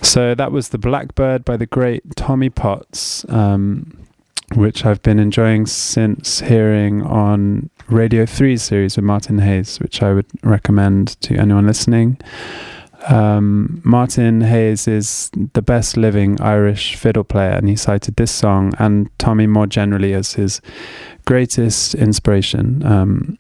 So that was The Blackbird by the great Tommy Potts, which I've been enjoying since hearing on Radio 3's series with Martin Hayes, which I would recommend to anyone listening. Martin Hayes is the best living Irish fiddle player, and he cited this song and Tommy more generally as his greatest inspiration.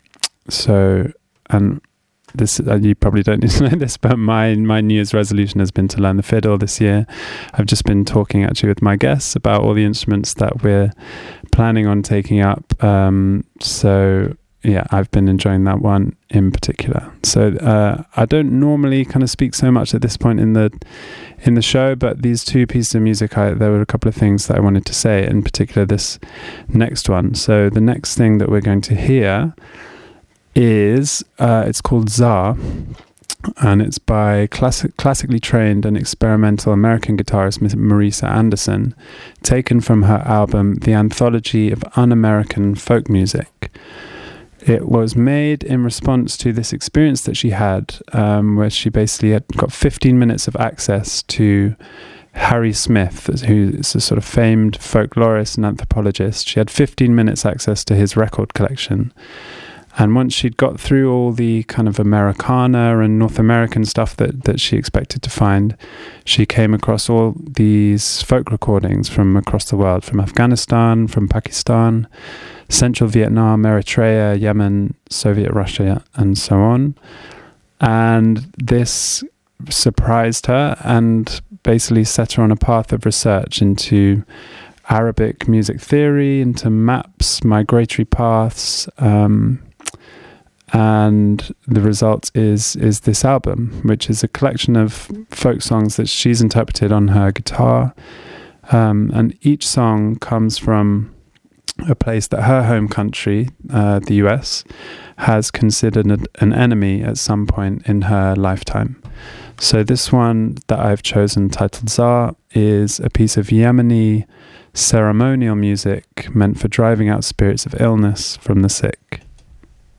This you probably don't need to know this, but my New Year's resolution has been to learn the fiddle this year. I've just been talking actually with my guests about all the instruments that we're planning on taking up. So yeah, I've been enjoying that one in particular. So I don't normally kind of speak so much at this point in the show, but these two pieces of music, there were a couple of things that I wanted to say, in particular this next one. So the next thing that we're going to hear is it's called Czar, and it's by classically trained and experimental American guitarist Marisa Anderson, taken from her album The Anthology of Un-American Folk Music. It was made in response to this experience that she had, where she basically had got 15 minutes of access to Harry Smith, who is a sort of famed folklorist and anthropologist. She had 15 minutes access to his record collection. And once she'd got through all the kind of Americana and North American stuff that she expected to find, she came across all these folk recordings from across the world, from Afghanistan, from Pakistan, Central Vietnam, Eritrea, Yemen, Soviet Russia, and so on. And this surprised her and basically set her on a path of research into Arabic music theory, into maps, migratory paths, and the result is this album, which is a collection of folk songs that she's interpreted on her guitar, and each song comes from a place that her home country, the US, has considered an enemy at some point in her lifetime. So this one that I've chosen, titled Czar, is a piece of Yemeni ceremonial music meant for driving out spirits of illness from the sick.